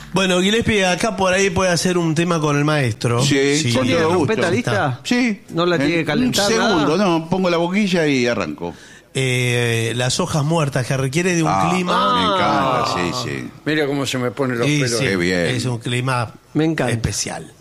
Bueno, Gillespie acá por ahí puede hacer un tema con el maestro. Sí, con todo gusto. ¿Trompeta lista? Sí. ¿No la tiene que calentar Un segundo, nada? no, pongo la boquilla y arranco. Las hojas muertas, que requiere de un clima. Me encanta, sí. Mira cómo se me ponen los Sí, pelos. sí, Qué bien. es un clima Me encanta. especial.